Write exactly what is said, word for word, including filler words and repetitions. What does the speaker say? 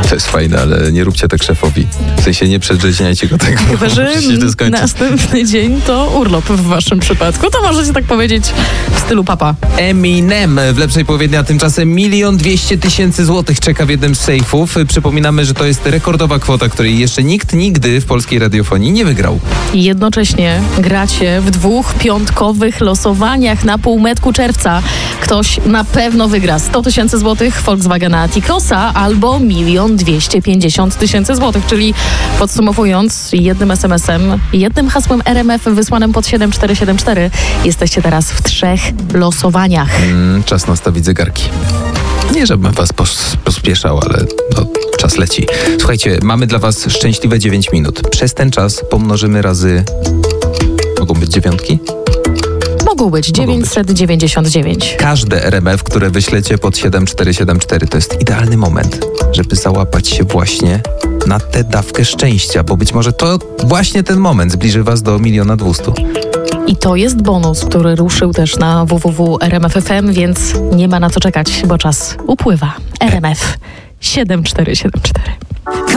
To jest fajne, ale nie róbcie tak szefowi. W sensie nie przedrzeźniajcie go tak. Chyba, że następny dzień to urlop w waszym przypadku. To możecie tak powiedzieć w stylu papa. Eminem w lepszej połowie dnia tymczasem milion dwieście tysięcy złotych czeka w jednym z sejfów. Przypominamy, że to jest rekordowa kwota, której jeszcze nikt nigdy w polskiej radiofonii nie wygrał. I jednocześnie gracie w dwóch piątkowych losowaniach na półmetku czerwca. Ktoś na pewno wygra sto tysięcy złotych Volkswagena T-Crossa albo milion dwieście pięćdziesiąt tysięcy złotych, czyli podsumowując, jednym es em esem, jednym hasłem R M F wysłanym pod siedem cztery siedem cztery jesteście teraz w trzech losowaniach. Mm, czas nastawić zegarki. Nie, żebym was pos- pospieszał, ale no, czas leci. Słuchajcie, mamy dla was szczęśliwe dziewięć minut. Przez ten czas pomnożymy razy... Mogą być dziewiątki? Mogą być dziewięćset dziewięćdziesiąt dziewięć. Każde R M F, które wyślecie pod siedem cztery siedem cztery, to jest idealny moment, żeby załapać się właśnie na tę dawkę szczęścia, bo być może to właśnie ten moment zbliży was do miliona dwustu. I to jest bonus, który ruszył też na w w w kropka r m f kropka f m, więc nie ma na co czekać, bo czas upływa. R M F siedem cztery siedem cztery.